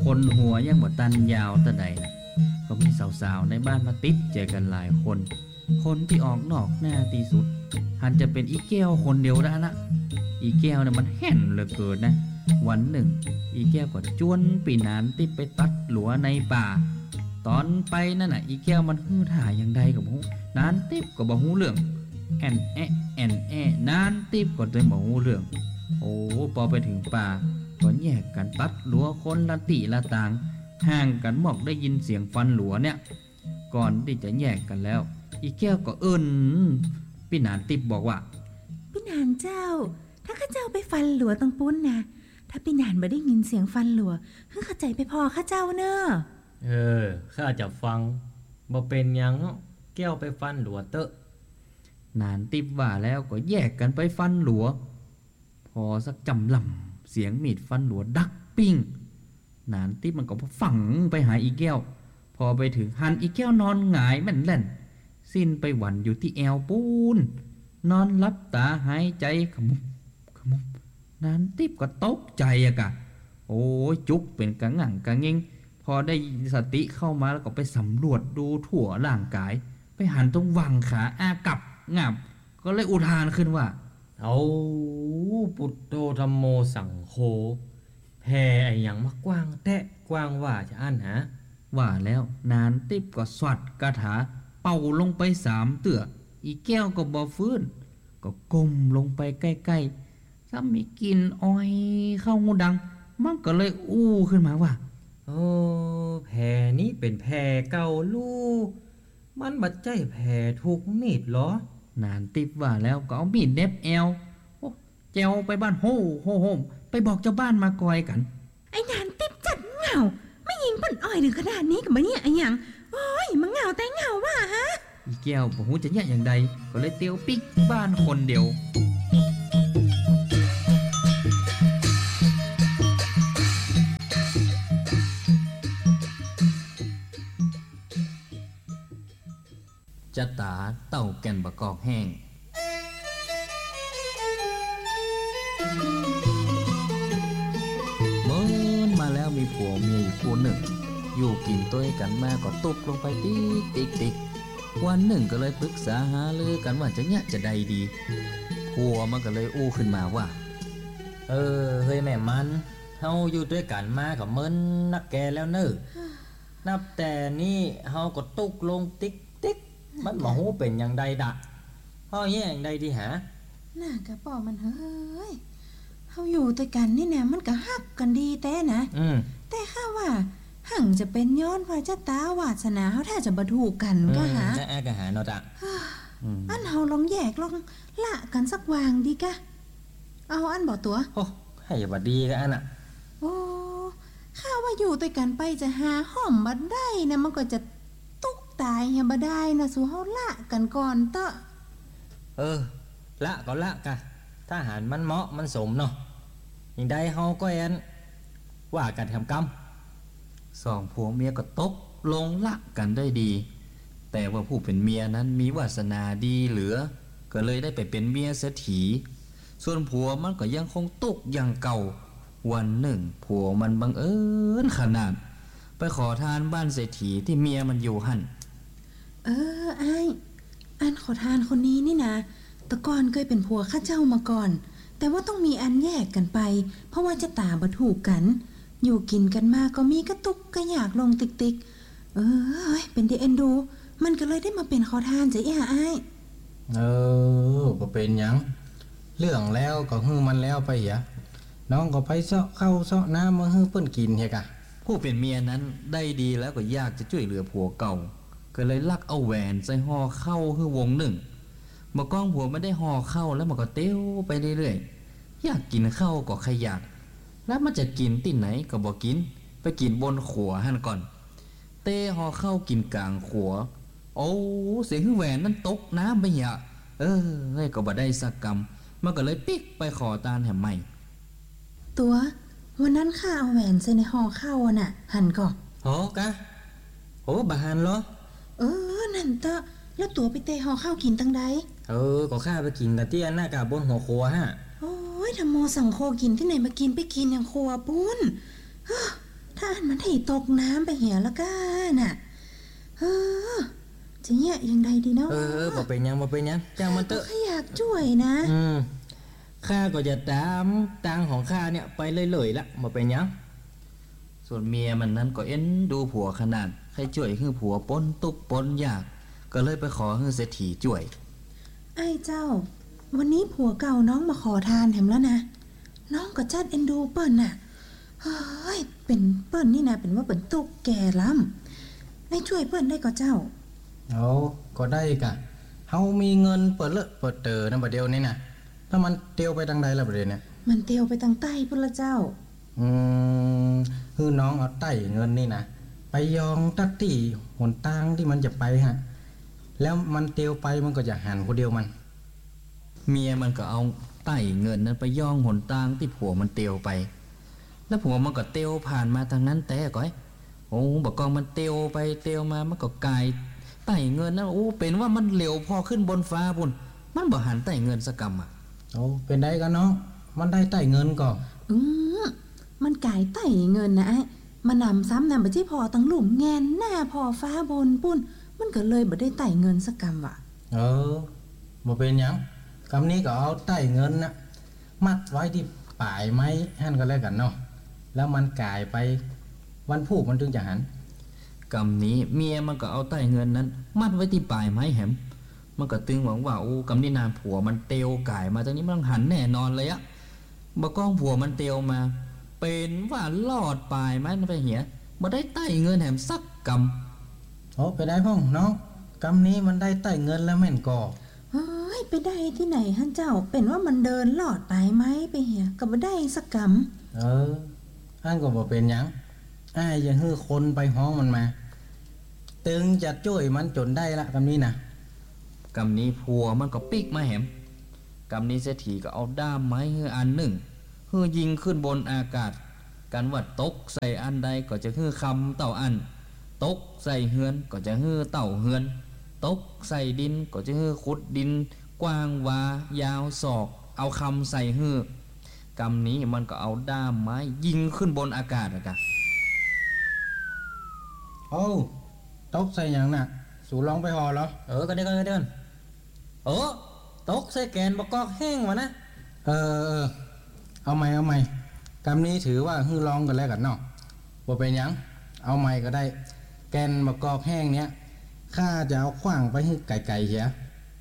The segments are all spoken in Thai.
คนหัวยังบ่ตันยาวตะใดนะก็มีสาวๆในบ้านมาติดเจอกันหลายคนคนที่ออกนอกหน้าที่สุดหันจะเป็นอีแก้วคนเดียวได้ละอีแก้วเนี่ยมันแห่นเหลือเกินนะวันหนึ่งอีแก้วก็จวนปีนานติดไปตัดหลัวในป่าตอนไปนั่นน่ะอีแก้วมันฮือถ่ายอย่างใดกับหูนานติบก็บ่ฮู้เรื่องแอนแอะแอนแอะนานติบก็เลยบ่ฮู้เรื่องโอ้พอไปถึงป่าก็แยกกันตัดหลัวคนละติละต่างห่างกันหมอกได้ยินเสียงฟันหลัวเนี่ยก่อนที่จะแยกกันแล้วอีแก้วก็พี่นานติบบอกว่าพี่นานเจ้าถ้าข้าเจ้าไปฟันหลัวตรงปุ้นนะถ้าพี่นานไม่ได้ยินเสียงฟันหลัวคือเข้าใจไปพอข้าเจ้าเนอะข้าจะฟังบ่เป็นหยังแก้วไปฟันหลัวเตอะนานติบว่าแล้วก็แยกกันไปฟันหลัวพอสักจำลำเสียงมีดฟันหลัวดักปิ้งนานติบมันก็ฝังไปหาอีแก้วพอไปถึงหันอีแก้วนอนหงายแม่นแล่นสิ้นไปหวันอยู่ที่แอวปูนนอนลับตาหายใจขมุบขมุบนานติบก็ตกใจอะกะโอ้ยจุกเป็นกะงั่งกะเง่งพอได้สติเข้ามาแล้วก็ไปสำรวจดูทั่วร่างกายไปหันตรงวังขาอากับงับก็เลยอุทานขึ้นว่าเอาพุทโธธัมโมสังโฆแผ่ไอ้หยังมากว้างแตะกว้างว่าจะอั้นหาว่าแล้วนานติบก็สวดคาถาเป่าลงไป3เตื้ออีแก้วก็บ่ฟื้นก็ก้มลงไปใกล้ๆซ้ำมีกลิ่นอ้อยเข้าหูดังมันก็เลยอู้ขึ้นมาว่าโอ้แผ่นี้เป็นแผ่เก่าลูกมันบัดใจแผ่ถูกมีดเหรอนานติบว่าแล้วก็เอามีดเน็บแอวแจวไปบ้านโฮมไปบอกเจ้าบ้านมากอยกันไอ้นานติบจัดเหงาไม่ยิงป่นอ้อยถึงขนาดนี้กับมันเนี่ยไอ้หยังโอ้ยมันเหงาแต่เหงาว่ะฮะอีแก้วบ่ฮู้จะแย่อย่างใดก็เลยเตียวปิ๊กบ้านคนเดียวจะตาเต่าแก่นบะกอกแห้งเมื่อมาแล้วมีผัวเมียอยู่คู่หนึ่งอยู่กินตัวกันมาก็ตุบลงไปติ๊กวันหนึ่งก็เลยปรึกษาหารือกันว่าจะเนี่ยจะใดดีผัวมันก็เลยอู้ขึ้นมาว่าเฮ้ยแม่มันเฮาอยู่ด้วยกันมาก็เหมือนนักแกแล้วเนอะนับแต่นี่เฮาก็ตุกลงติ๊กมันบ่ฮู้เป็นอย่างใดดะเฮาแย่งใดดีหาน่ากะป้อมันเฮ้ยเฮาอยู่ด้วยกันนี่แน่มันก็ฮักกันดีแต่นะแต่ข้าว่าหั่งจะเป็นย้อนว่าจะตาวาสนาเฮาถ้าจะบ่ถูกกันก็หาก็หาเนาะจ้ะอันเฮาลองแยกลองละกันสักวางดีกะเอาอันบ่ตัวโอ้ให้บ่ดีกะอันน่ะโอ้ข้าว่าอยู่ด้วยกันไปจะหาห้อมบ่ได้นะมันก็จะตายยังบ่ได้นะสู้เฮาละกันก่อนเตอะละก็ละกะถ้าหารมันเหมาะมันสมเนาะอย่างใดเฮาก็แอนว่ากันทำกรรมสองผัวเมียก็ตกลงละกันได้ดีแต่ว่าผู้เป็นเมียนั้นมีวาสนาดีเหลือก็เลยได้ไปเป็นเมียเศรษฐีส่วนผัวมันก็ยังคงตกอย่างเก่าวันหนึ่งผัวมันบังเอิญขนาดไปขอทานบ้านเศรษฐีที่เมียมันอยู่หั่นอ้ายอันขอทานคนนี้นี่นะแต่ก่อนเคยเป็นผัวข้าเจ้ามาก่อนแต่ว่าต้องมีอันแยกกันไปเพราะว่าจะตาบ่ถูกกันอยู่กินกันมาก็มีกระตุกกระอยากลงติ๊กเป็นที่เอ็นดูมันก็เลยได้มาเป็นขอทานจะอ้ายบ่เป็นหยังเรื่องแล้วก็ฮื้อมันแล้วไปหยะน้องก็ไปเซาะข้าวเซาะน้ำมาฮื้อเพิ่นกินเฮกะผู้เป็นเมียนั้นได้ดีแล้วก็อยากจะช่วยเหลือผัวเก่าก็เลยลักเอาแหวนใส่ห่อเข้าให้วงหนึ่งเมื่อก้องผัวไม่ได้ห่อเข้าแล้วมันก็เตี้ยวไปเรื่อยๆอยากกินข้าวก็ขยักแล้วมันจะกินที่ไหนก็บอกกินไปกินบนขัวหั่นก่อนเต้ห่อเข้ากินกลางขัวโอ้เสียงแหวนนั้นตกน้ำไปหยะให้ก็บ่ได้สักกรรมมันก็เลยปิ๊กไปขอตาลแหมใหม่ตัววันนั้นข้าเอาแหวนใส่ในห่อข้าวน่ะหั่นก่อนกะบ่หั่นเหรอนั่นเตอะแล้วตัวไปเตะห่อข้าวกินตั้งใดก็ข้าไปกินแต่ที่อันหน้ากาบนหัวครัวฮะโอ้ยธรรมโมสังโฆกินที่ไหนมากินไปกินอย่างครัวปุ้นถ้าอันมันให้ตกน้ำไปเหียแล้วก็น่ะเออจะแย่ยังไงดีเนาะบ่เป็นหยังบ่เป็นหยังจ้างมันเถอะข้าอยากช่วยนะข้าก็จะตามตังของข้าเนี่ยไปเลยๆละบ่เป็นหยังส่วนเมียมันนั้นก็เอ็นดูผัวขนาดให้ช่วยคือผัวปนตุกปนยากก็เลยไปขอให้เศรษฐีช่วยไอ้เจ้า วันนี้ผัวเก่าน้องมาขอทานแถมแล้วนะน้องก็จัดเอ็นดูเปิ้นน่ะเฮ้ยเป็นเปิ้นนี่นะเป็นว่าเปิ้นตุกแก่ล้ำไอ้ช่วยเปิ้นได้ก็เจ้าเอาก็ได้กะเฮามีเงินเปิดเลอะเปิดเตอนะบัดเดียวนี่นะถ้ามันเตียวไปทางใดล่ะบัดเดี๋ยวเนี่ยมันเตียวไปทางใต้พุ่นละเจ้าคือน้องเอาใต้เงินนี่นะไปยองตักที่หนทางที่มันจะไปฮะแล้วมันเตียวไปมันก็จะหันคนเดียวมันเมียมันก็เอาไต่เงินนั้นไปย่องหนตางที่ผัวมันเตียวไป แล้วผัวมันก็เตียวผ่านมาทางนั้นแต่ก้อยโอ้บอกกองมันเตียวไปเตียวมามันก็กลายไต่เงินนั้นโอ้เป็นว่ามันเหลวพอขึ้นบนฟ้าพุ่นมันบ่หันไต่เงินสักกำอ่ะโอ้เป็นได้กันน้องมันได้ใต้เงินก่อนมันกายไต่เงินนะไอ้มานำซ้ำนำไปที่พอตังหลุมแงนหน้าพอฟ้าบนปุ้นมันก็เลยบ่ได้ไต่เงินสักกำว่ะบ่เป็นหยังคำนี้ก็เอาใต้เงินนะมัดไว้ที่ปลายไม้หั่นก็แล้วกันเนาะแล้วมันกลายไปวันพูกมันถึงจะหันกำนี้เมียมันก็เอาไต่เงินนั้น มัดไว้ที่ปลายไม้แหมมันก็ตึงหวังว่าโอ้กำนี้นานผัวมันเตียวกายมาตรงนี้มันต้องหันแน่นอนเลยอะบอกกองผัวมันเตียวมา เป็นว่าลอดปลายไม้มันไปเหียบ่ได้ไต่เงินแหมสักกำโอ้ไปได้พ่องน้องกำนี้มันได้ใต้เงินแล้วแม่นก่อเฮ้ยไปได้ที่ไหนฮั่นเจ้าเป็นว่ามันเดินลอดไปไหมไปเหียก็บ่ได้สักกอันก็บ่เป็นหยังอ้ายอย่าฮื้อคนไปห้องมันมา ตึงจะช่วยมันจนได้ละกำนี้นะกำนี้ผัวมันก็ปิกมาแหมกำนี้เศรษฐีก็เอาด้ามไม้ให้อันหนึ่งเฮือยิงขึ้นบนอากาศกันว่าตกใส่อันใดก็จะฮือคำเต่าอันตกใส่เฮือนก็จะฮือเต่าเฮือนตกใส่ดินก็จะฮือขุดดินกว้างวายาวศอกเอาคำใส่ฮือกำนี้มันก็เอาด้ามไม้ยิงขึ้นบนอากาศอะกะโอ้ตกใส่หยังน่ะ สู่ร้องไปหอเหรอก็เดี๋ยวโอ้ตกใส่แกนบกอกแห้งวะนะเอาใหม่กำนี้ถือว่าฮื้อร้องกันแล้วกันเนาะบ่เป็นหยังเอาใหม่ก็ได้ แกนมะกอกแห้งเนี้ยข้าจะเอาขว้างไปให้ไก่เหีย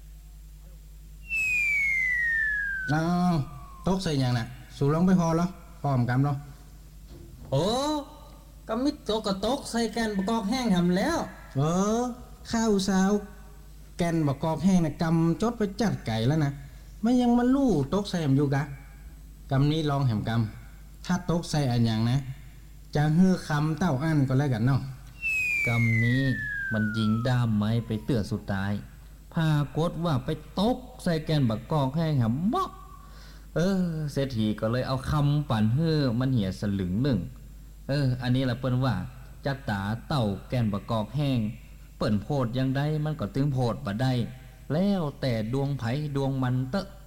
เอาตกใส่หยังน่ะ สู่ร้องไปหอเหรอพร้อมกำเหรอโอ้กำมิดตกก็ตกใส่แกนบกอกแห้งทำแล้วข้าวสาวแกนบกอกแห้งนะกำจดไปจัดไก่แล้วนะไม่ยังมาลู่ตกใส่แหมอยู่กะกำนี้ลองแหมกำถ้าตกใส่อันอย่างนะจะฮื้อคำเต้าอั้นก็แล้วกันเนาะกำนี้มันยิงด้ามไม้ไปเตือสุดท้ายพากฏว่าไปตกใส่แกนบักกอกแห้งหำบ๊อกเศรษฐีก็เลยเอาคำปั่นเฮือมันเหี่ยสลึงหนึ่งอันนี้แหละเปิ้นว่าจักตาเต่าแกนบักกอกแห้งเปิ้นโพดยังได้มันก็ตึงโพดบ่ได้แล้วแต่ดวงไผดวงมันเตอะ